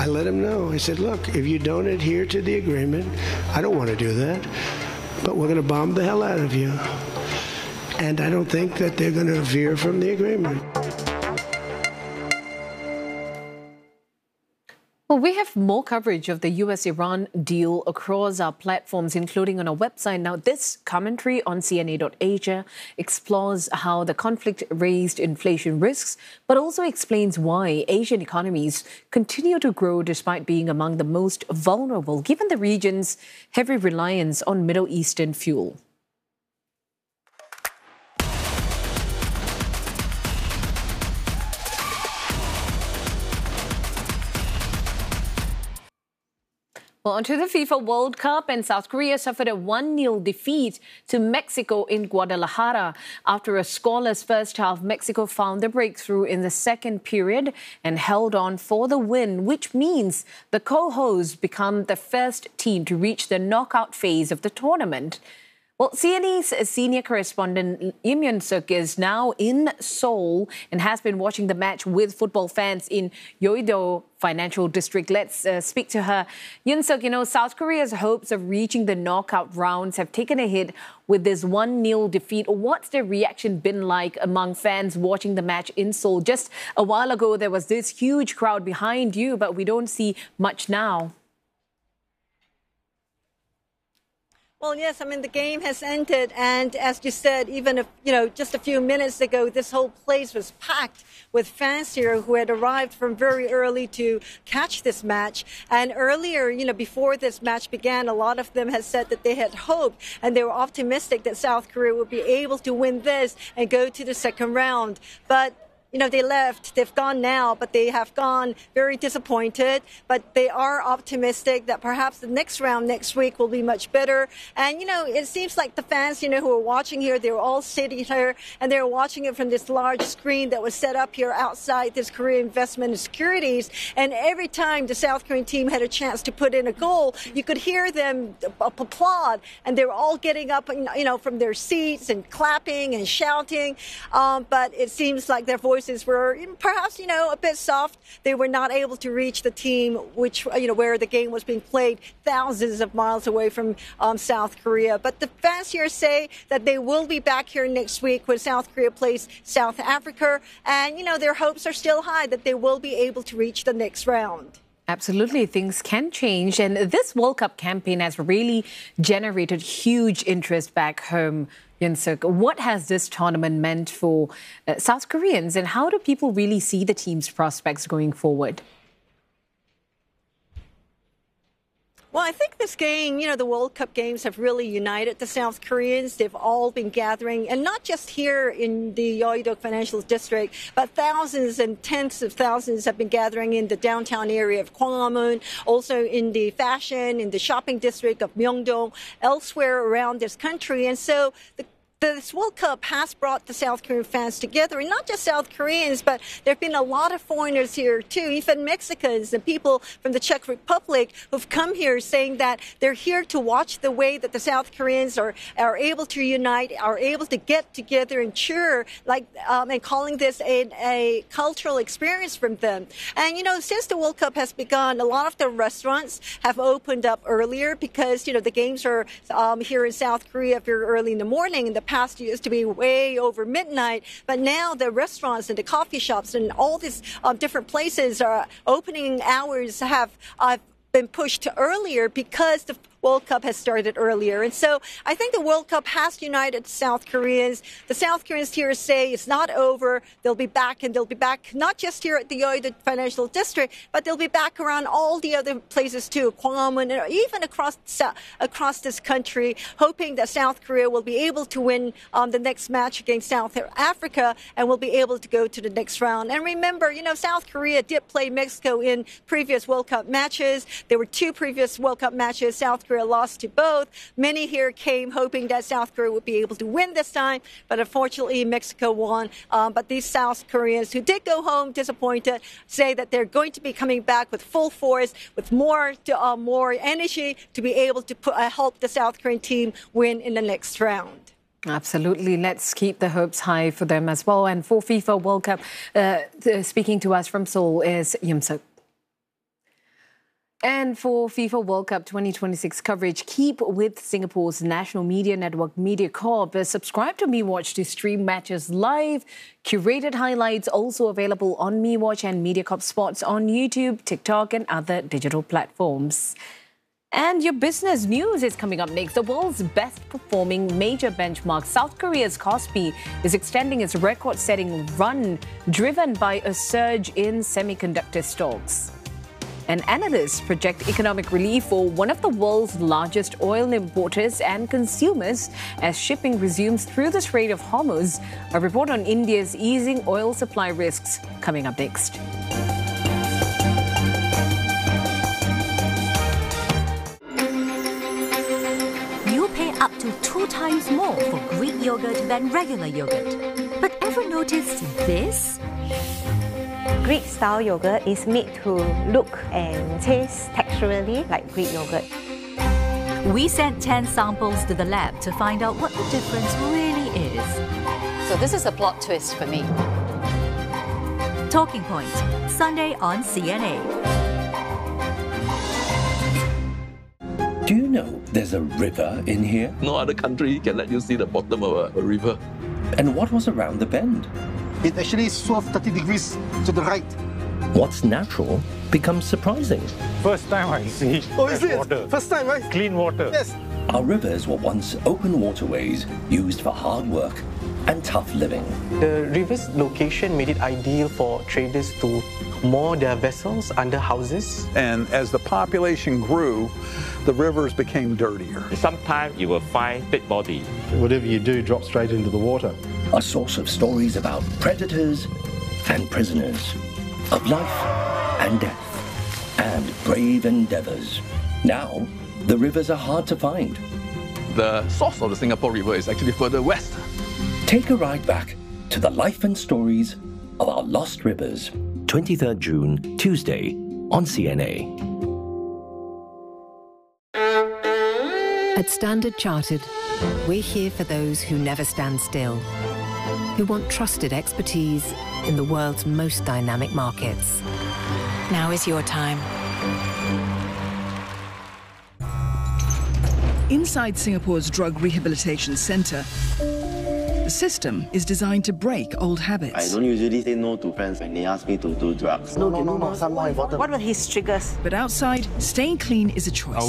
I let him know. I said, look, if you don't adhere to the agreement, I don't want to do that, but we're going to bomb the hell out of you. And I don't think that they're going to veer from the agreement. Well, we have more coverage of the US-Iran deal across our platforms, including on our website. Now, this commentary on CNA.Asia explores how the conflict raised inflation risks, but also explains why Asian economies continue to grow despite being among the most vulnerable, given the region's heavy reliance on Middle Eastern fuel. Well, onto the FIFA World Cup, and South Korea suffered a 1-0 defeat to Mexico in Guadalajara. After a scoreless first half, Mexico found the breakthrough in the second period and held on for the win, which means the co-hosts become the first team to reach the knockout phase of the tournament. Well, CNE's senior correspondent Im Yun-suk is now in Seoul and has been watching the match with football fans in Yeouido Financial District. Let's speak to her. Yun-suk, South Korea's hopes of reaching the knockout rounds have taken a hit with this 1-0 defeat. What's the reaction been like among fans watching the match in Seoul? Just a while ago, there was this huge crowd behind you, but we don't see much now. Well, yes, the game has ended. And as you said, even if, just a few minutes ago, this whole place was packed with fans here who had arrived from very early to catch this match. And earlier, before this match began, a lot of them had said that they had hoped and they were optimistic that South Korea would be able to win this and go to the second round. But they left. They've gone now, but they have gone very disappointed. But they are optimistic that perhaps the next round next week will be much better. And, it seems like the fans, who are watching here, they were all sitting here and they were watching it from this large screen that was set up here outside this Korea Investment and Securities. And every time the South Korean team had a chance to put in a goal, you could hear them applaud. And they were all getting up, from their seats and clapping and shouting. But it seems like their voices were perhaps, a bit soft. They were not able to reach the team, which, where the game was being played thousands of miles away from South Korea. But the fans here say that they will be back here next week when South Korea plays South Africa. And, their hopes are still high that they will be able to reach the next round. Absolutely, things can change. And this World Cup campaign has really generated huge interest back home. Yun-suk, what has this tournament meant for South Koreans, and how do people really see the team's prospects going forward? Well, I think this game, the World Cup games have really united the South Koreans. They've all been gathering, and not just here in the Yeouido Financial District, but thousands and tens of thousands have been gathering in the downtown area of Gwanghwamun, also in the fashion, in the shopping district of Myeongdong, elsewhere around this country. And so this World Cup has brought the South Korean fans together, and not just South Koreans, but there have been a lot of foreigners here too, even Mexicans and people from the Czech Republic who've come here saying that they're here to watch the way that the South Koreans are able to unite, are able to get together and cheer, and calling this a cultural experience from them. And, since the World Cup has begun, a lot of the restaurants have opened up earlier because, the games are here in South Korea very early in the morning. In the past used to be way over midnight, but now the restaurants and the coffee shops and all these different places opening hours have been pushed to earlier because the World Cup has started earlier. And so I think the World Cup has united South Koreans. The South Koreans here say it's not over. They'll be back, and they'll be back not just here at the Yeouido Financial District, but they'll be back around all the other places too, Gwanghwamun, and even across this country, hoping that South Korea will be able to win the next match against South Africa and will be able to go to the next round. And remember, South Korea did play Mexico in previous World Cup matches. There were 2 previous World Cup matches. South Korea lost to both. Many here came hoping that South Korea would be able to win this time, but unfortunately Mexico won. But these South Koreans who did go home disappointed say that they're going to be coming back with full force, with more energy to be able to help the South Korean team win in the next round. Absolutely. Let's keep the hopes high for them as well. And for FIFA World Cup, speaking to us from Seoul is Yun-suk. And for FIFA World Cup 2026 coverage, keep with Singapore's national media network MediaCorp. Subscribe to MeWatch to stream matches live. Curated highlights also available on MeWatch and MediaCorp Sports on YouTube, TikTok and other digital platforms. And your business news is coming up next. The world's best performing major benchmark, South Korea's Kospi, is extending its record-setting run, driven by a surge in semiconductor stocks. And analysts project economic relief for one of the world's largest oil importers and consumers as shipping resumes through the Strait of Hormuz. A report on India's easing oil supply risks coming up next. You pay up to 2 times more for Greek yogurt than regular yogurt. But ever noticed this? Greek-style yogurt is made to look and taste texturally like Greek yogurt. We sent 10 samples to the lab to find out what the difference really is. So this is a plot twist for me. Talking Point, Sunday on CNA. Do you know there's a river in here? No other country can let you see the bottom of a river. And what was around the bend? It actually swerved 30 degrees to the right. What's natural becomes surprising. First time I see water. First time, right? Clean water. Yes. Our rivers were once open waterways used for hard work and tough living. The river's location made it ideal for traders to moor their vessels under houses. And as the population grew, the rivers became dirtier. Sometimes you will find dead body. Whatever you do drops straight into the water. A source of stories about predators and prisoners, of life and death, and brave endeavors. Now, the rivers are hard to find. The source of the Singapore River is actually further west. Take a ride back to the life and stories of our lost rivers. 23rd June, Tuesday, on CNA. At Standard Chartered, we're here for those who never stand still, who want trusted expertise in the world's most dynamic markets. Now is your time. Inside Singapore's Drug Rehabilitation Centre, the system is designed to break old habits. I don't usually say no to friends when they ask me to do drugs. No, some more important. What were his triggers? But outside, staying clean is a choice.